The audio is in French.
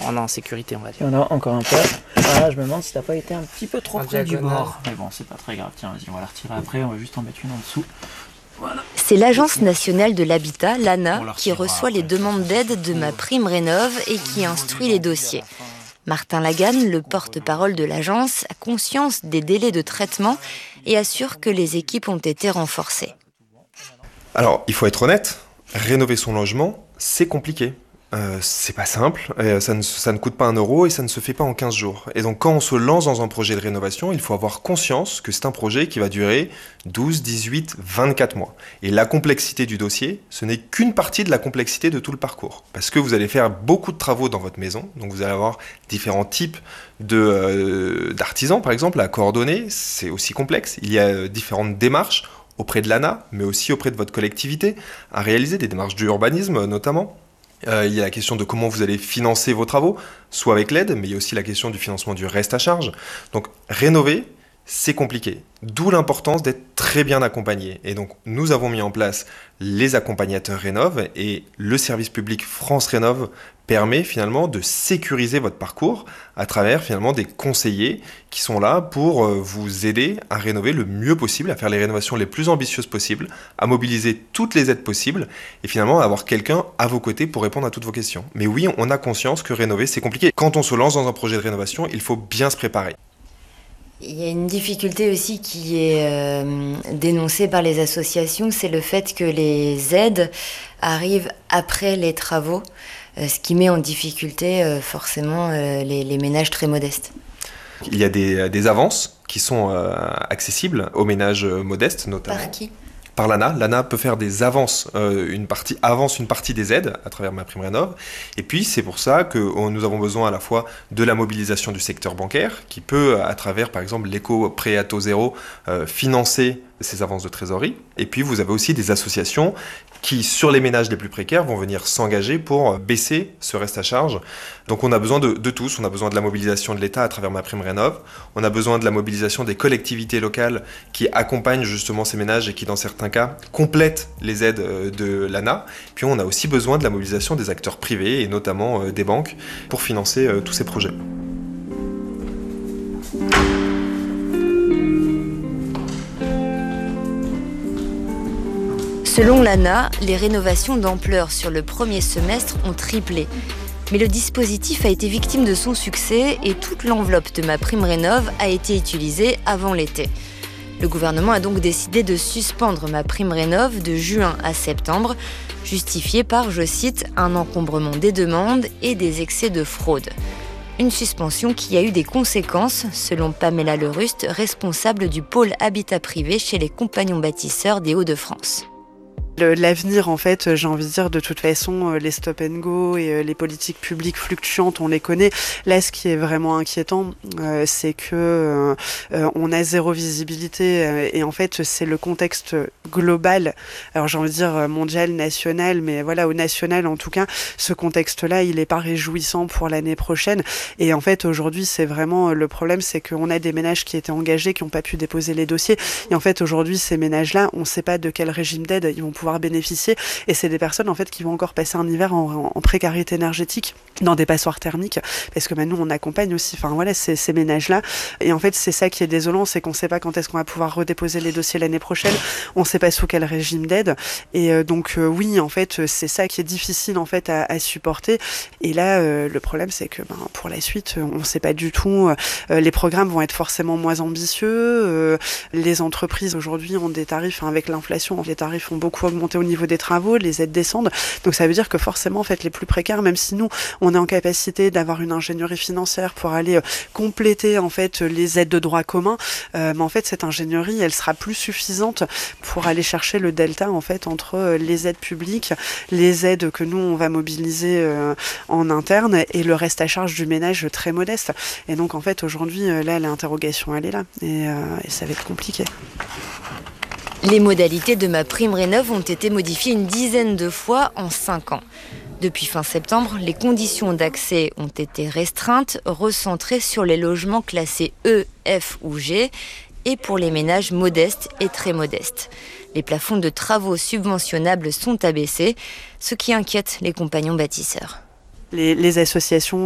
on est en sécurité, on va dire. Il y en a encore un peu. Voilà, je me demande si t'as pas été un petit peu trop près du bord. Mais bon, c'est pas très grave. Tiens, vas-y, on va la retirer après. On va juste en mettre une en dessous. Voilà. C'est l'Agence nationale de l'habitat, l'ANA, qui reçoit les demandes d'aide de MaPrimeRénov' et qui instruit les dossiers. Martin Laganne, le porte-parole de l'agence, a conscience des délais de traitement et assure que les équipes ont été renforcées. Alors, il faut être honnête, rénover son logement, c'est compliqué. C'est pas simple, ça ne coûte pas 1 euro et ça ne se fait pas en 15 jours. Et donc quand on se lance dans un projet de rénovation, il faut avoir conscience que c'est un projet qui va durer 12, 18, 24 mois. Et la complexité du dossier, ce n'est qu'une partie de la complexité de tout le parcours. Parce que vous allez faire beaucoup de travaux dans votre maison, donc vous allez avoir différents types d'artisans, par exemple, à coordonner, c'est aussi complexe. Il y a différentes démarches auprès de l'ANA, mais aussi auprès de votre collectivité, à réaliser des démarches d'urbanisme notamment. Il y a la question de comment vous allez financer vos travaux, soit avec l'aide, mais il y a aussi la question du financement du reste à charge. Donc rénover, c'est compliqué. D'où l'importance d'être très bien accompagné. Et donc nous avons mis en place les accompagnateurs Rénov' et le service public France Rénov' permet finalement de sécuriser votre parcours à travers finalement des conseillers qui sont là pour vous aider à rénover le mieux possible, à faire les rénovations les plus ambitieuses possibles, à mobiliser toutes les aides possibles et finalement avoir quelqu'un à vos côtés pour répondre à toutes vos questions. Mais oui, on a conscience que rénover, c'est compliqué. Quand on se lance dans un projet de rénovation, il faut bien se préparer. Il y a une difficulté aussi qui est dénoncée par les associations, c'est le fait que les aides arrivent après les travaux, ce qui met en difficulté forcément les ménages très modestes. Il y a des avances qui sont accessibles aux ménages modestes notamment. Par qui ? Par l'ANA. L'ANA peut faire des avances, avance une partie des aides à travers MaPrimeRénov'. Et puis c'est pour ça que nous avons besoin à la fois de la mobilisation du secteur bancaire, qui peut, à travers par exemple l'éco-prêt à taux zéro, financer ces avances de trésorerie. Et puis vous avez aussi des associations qui, sur les ménages les plus précaires, vont venir s'engager pour baisser ce reste à charge. Donc on a besoin de tous, on a besoin de la mobilisation de l'État à travers MaPrimeRénov', on a besoin de la mobilisation des collectivités locales qui accompagnent justement ces ménages et qui, dans certains cas, complètent les aides de l'ANA. Puis on a aussi besoin de la mobilisation des acteurs privés et notamment des banques pour financer tous ces projets. Selon l'ANA, les rénovations d'ampleur sur le premier semestre ont triplé. Mais le dispositif a été victime de son succès et toute l'enveloppe de MaPrimeRénov' a été utilisée avant l'été. Le gouvernement a donc décidé de suspendre MaPrimeRénov' de juin à septembre, justifié par, je cite, un encombrement des demandes et des excès de fraude. Une suspension qui a eu des conséquences, selon Pamela Leruste, responsable du pôle habitat privé chez les Compagnons Bâtisseurs des Hauts-de-France. L'avenir, en fait, j'ai envie de dire, de toute façon, les stop and go et les politiques publiques fluctuantes, on les connaît. Là, ce qui est vraiment inquiétant, c'est que on a zéro visibilité et en fait, c'est le contexte global. Alors, j'ai envie de dire mondial, national, mais voilà, au national, en tout cas, ce contexte-là, il est pas réjouissant pour l'année prochaine. Et en fait, aujourd'hui, c'est vraiment le problème, c'est qu'on a des ménages qui étaient engagés, qui n'ont pas pu déposer les dossiers. Et en fait, aujourd'hui, ces ménages-là, on ne sait pas de quel régime d'aide ils vont pouvoir bénéficier et c'est des personnes en fait qui vont encore passer un hiver en précarité énergétique dans des passoires thermiques parce que maintenant on accompagne aussi ces ménages là et en fait c'est ça qui est désolant, c'est qu'on ne sait pas quand est-ce qu'on va pouvoir redéposer les dossiers l'année prochaine, on ne sait pas sous quel régime d'aide et donc oui en fait c'est ça qui est difficile en fait à supporter et là le problème c'est que pour la suite on ne sait pas du tout, les programmes vont être forcément moins ambitieux, les entreprises aujourd'hui ont des tarifs avec l'inflation, les tarifs ont beaucoup augmenté au niveau des travaux, les aides descendent. Donc ça veut dire que forcément, en fait, les plus précaires, même si nous, on est en capacité d'avoir une ingénierie financière pour aller compléter en fait les aides de droit commun, mais en fait cette ingénierie, elle sera plus suffisante pour aller chercher le delta en fait entre les aides publiques, les aides que nous on va mobiliser en interne et le reste à charge du ménage très modeste. Et donc en fait aujourd'hui, là, l'interrogation elle est là et ça va être compliqué. Les modalités de MaPrimeRénov' ont été modifiées une dizaine de fois en 5 ans. Depuis fin septembre, les conditions d'accès ont été restreintes, recentrées sur les logements classés E, F ou G et pour les ménages modestes et très modestes. Les plafonds de travaux subventionnables sont abaissés, ce qui inquiète les compagnons bâtisseurs. Les associations